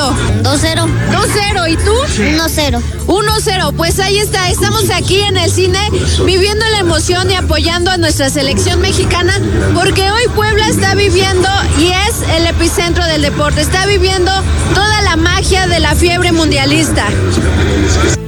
marcador? 2-0. 2-0. ¿Y tú? 1-0. 1-0. Pues ahí está. Estamos aquí en el cine viviendo la emoción y apoyando a nuestra selección mexicana porque hoy Puebla está viviendo y es el epicentro del deporte. Está viviendo toda la magia de la fiebre mundialista.